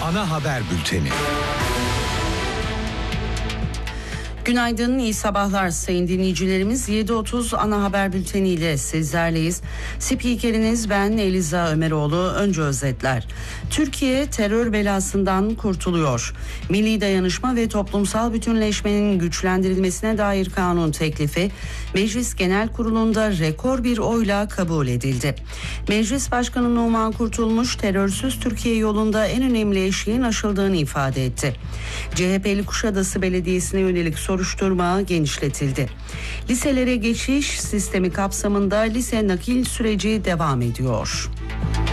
ana haber bülteni. Günaydın, iyi sabahlar sayın dinleyicilerimiz. 7.30 ana haber bülteniyle sizlerleyiz. Spikeriniz ben Eliza Ömeroğlu. Önce özetler. Türkiye terör belasından kurtuluyor. Milli dayanışma ve toplumsal bütünleşmenin güçlendirilmesine dair kanun teklifi Meclis Genel Kurulu'nda rekor bir oyla kabul edildi. Meclis Başkanı Numan Kurtulmuş terörsüz Türkiye yolunda en önemli eşiğin aşıldığını ifade etti. CHP'li Kuşadası Belediyesi'ne yönelik soruşturma genişletildi. Liselere geçiş sistemi kapsamında lise nakil süreci devam ediyor.